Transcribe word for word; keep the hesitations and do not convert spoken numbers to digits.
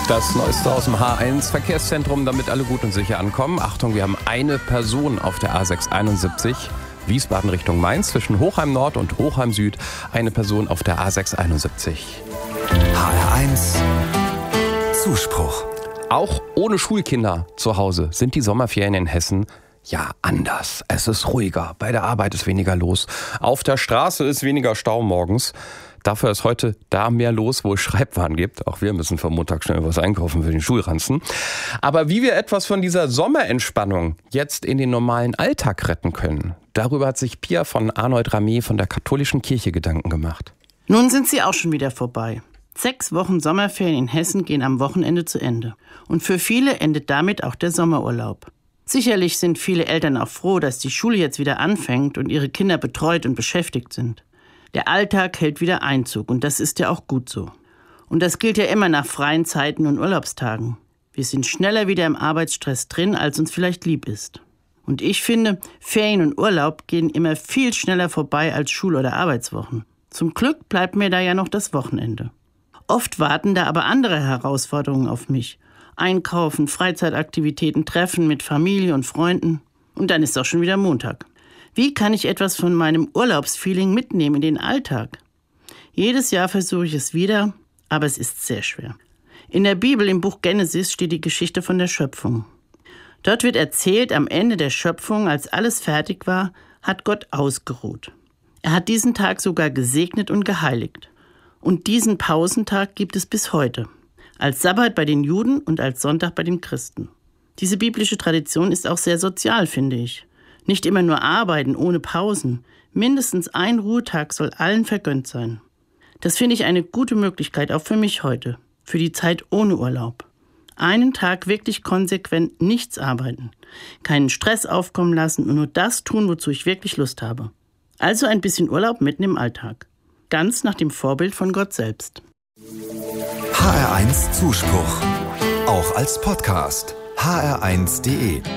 Das Neueste aus dem H eins Verkehrszentrum, damit alle gut und sicher ankommen. Achtung, wir haben eine Person auf der A sechs einundsiebzig, Wiesbaden Richtung Mainz, zwischen Hochheim Nord und Hochheim Süd. Eine Person auf der A sechs einundsiebzig. H R eins Zuspruch. Auch ohne Schulkinder zu Hause sind die Sommerferien in Hessen ja anders. Es ist ruhiger, bei der Arbeit ist weniger los, auf der Straße ist weniger Stau morgens. Dafür ist heute da mehr los, wo es Schreibwaren gibt. Auch wir müssen vom Montag schnell was einkaufen für den Schulranzen. Aber wie wir etwas von dieser Sommerentspannung jetzt in den normalen Alltag retten können, darüber hat sich Pia von Arnold Rameh von der Katholischen Kirche Gedanken gemacht. Nun sind sie auch schon wieder vorbei. Sechs Wochen Sommerferien in Hessen gehen am Wochenende zu Ende. Und für viele endet damit auch der Sommerurlaub. Sicherlich sind viele Eltern auch froh, dass die Schule jetzt wieder anfängt und ihre Kinder betreut und beschäftigt sind. Der Alltag hält wieder Einzug und das ist ja auch gut so. Und das gilt ja immer nach freien Zeiten und Urlaubstagen. Wir sind schneller wieder im Arbeitsstress drin, als uns vielleicht lieb ist. Und ich finde, Ferien und Urlaub gehen immer viel schneller vorbei als Schul- oder Arbeitswochen. Zum Glück bleibt mir da ja noch das Wochenende. Oft warten da aber andere Herausforderungen auf mich. Einkaufen, Freizeitaktivitäten, Treffen mit Familie und Freunden. Und dann ist auch schon wieder Montag. Wie kann ich etwas von meinem Urlaubsfeeling mitnehmen in den Alltag? Jedes Jahr versuche ich es wieder, aber es ist sehr schwer. In der Bibel im Buch Genesis steht die Geschichte von der Schöpfung. Dort wird erzählt, am Ende der Schöpfung, als alles fertig war, hat Gott ausgeruht. Er hat diesen Tag sogar gesegnet und geheiligt. Und diesen Pausentag gibt es bis heute. Als Sabbat bei den Juden und als Sonntag bei den Christen. Diese biblische Tradition ist auch sehr sozial, finde ich. Nicht immer nur arbeiten, ohne Pausen. Mindestens ein Ruhetag soll allen vergönnt sein. Das finde ich eine gute Möglichkeit, auch für mich heute. Für die Zeit ohne Urlaub. Einen Tag wirklich konsequent nichts arbeiten. Keinen Stress aufkommen lassen und nur das tun, wozu ich wirklich Lust habe. Also ein bisschen Urlaub mitten im Alltag. Ganz nach dem Vorbild von Gott selbst. H R eins Zuspruch. Auch als Podcast. H R eins punkt de